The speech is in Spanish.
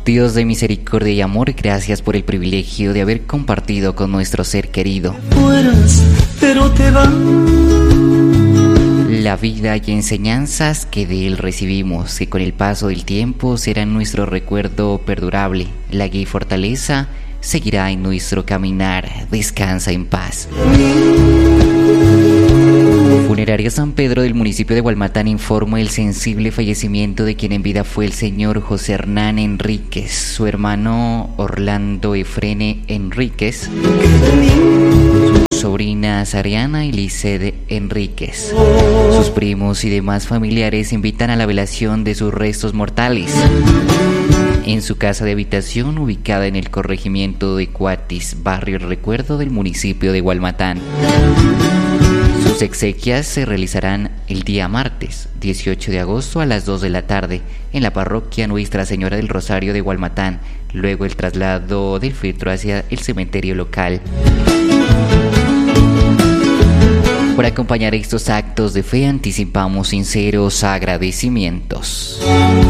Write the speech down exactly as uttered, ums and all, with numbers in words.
Dios de misericordia y amor, gracias por el privilegio de haber compartido con nuestro ser querido Fueras, pero te vas. La vida y enseñanzas que de él recibimos, que con el paso del tiempo serán nuestro recuerdo perdurable. La guía y fortaleza seguirá en nuestro caminar. Descansa en paz. Funeraria San Pedro del municipio de Gualmatán informa el sensible fallecimiento de quien en vida fue el señor José Hernán Enríquez, su hermano Orlando Efrene Enríquez, su sobrina Sariana y Licede Enríquez. Sus primos y demás familiares invitan a la velación de sus restos mortales en su casa de habitación ubicada en el corregimiento de Cuatis, barrio El Recuerdo del municipio de Gualmatán. Sus exequias se realizarán el día martes, dieciocho de agosto a las dos de la tarde en la parroquia Nuestra Señora del Rosario de Gualmatán, luego el traslado del féretro hacia el cementerio local. Por acompañar estos actos de fe anticipamos sinceros agradecimientos.